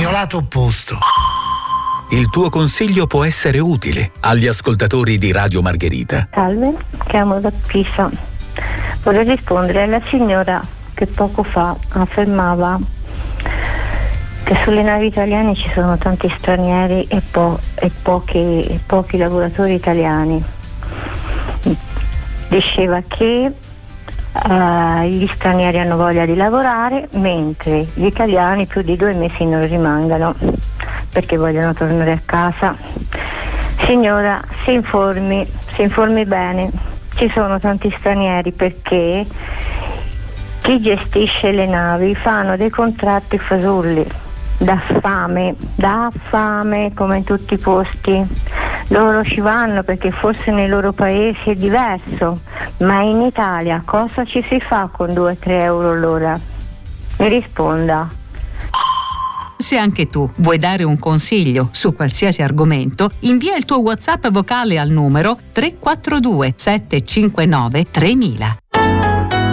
mio lato opposto. Il tuo consiglio può essere utile agli ascoltatori di Radio Margherita. Salve, chiamo da Pisa. Vorrei rispondere alla signora che poco fa affermava che sulle navi italiane ci sono tanti stranieri e pochi lavoratori italiani. Diceva che gli stranieri hanno voglia di lavorare, mentre gli italiani più di 2 mesi non rimangano perché vogliono tornare a casa. Signora, si informi bene. Ci sono tanti stranieri perché chi gestisce le navi fanno dei contratti fasulli, da fame come in tutti i posti. Loro ci vanno perché forse nei loro paesi è diverso, ma in Italia cosa ci si fa con 2-3 euro l'ora? Mi risponda. Se anche tu vuoi dare un consiglio su qualsiasi argomento, invia il tuo WhatsApp vocale al numero 342 759 3000.